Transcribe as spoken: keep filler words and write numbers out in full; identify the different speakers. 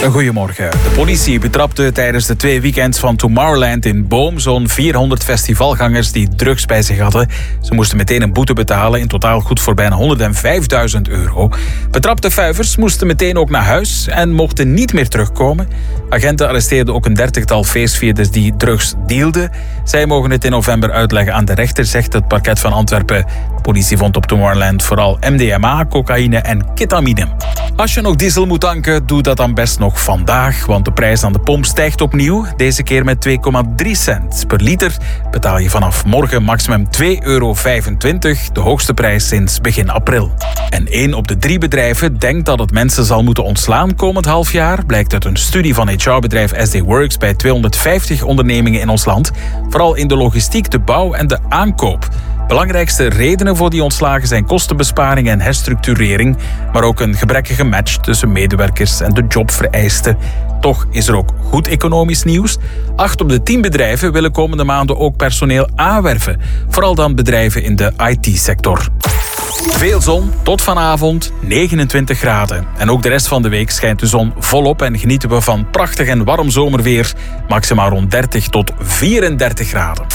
Speaker 1: Goedemorgen. De politie betrapte tijdens de twee weekends van Tomorrowland in Boom zo'n vierhonderd festivalgangers die drugs bij zich hadden. Ze moesten meteen een boete betalen, in totaal goed voor bijna honderdvijfduizend euro. Betrapte fuivers moesten meteen ook naar huis en mochten niet meer terugkomen. Agenten arresteerden ook een dertigtal feestvierders die drugs dealden. Zij mogen het in november uitleggen aan de rechter, zegt het parket van Antwerpen. De politie vond op Tomorrowland vooral M D M A, cocaïne en ketamine. Als je nog diesel moet tanken, doe dat dan best nog vandaag, want de prijs aan de pomp stijgt opnieuw. Deze keer met twee komma drie cent per liter. Betaal je vanaf morgen maximum twee euro vijfentwintig, de hoogste prijs sinds begin april. En één op de drie bedrijven denkt dat het mensen zal moeten ontslaan komend half jaar, blijkt uit een studie van H R-bedrijf S D Works bij tweehonderdvijftig ondernemingen in ons land. Vooral in de logistiek, de bouw en de aankoop. Belangrijkste redenen voor die ontslagen zijn kostenbesparing en herstructurering, maar ook een gebrekkige match tussen medewerkers en de jobvereisten. Toch is er ook goed economisch nieuws. Acht op de tien bedrijven willen komende maanden ook personeel aanwerven. Vooral dan bedrijven in de I T-sector. Veel zon, tot vanavond negenentwintig graden. En ook de rest van de week schijnt de zon volop en genieten we van prachtig en warm zomerweer. Maximaal rond dertig tot vierendertig graden.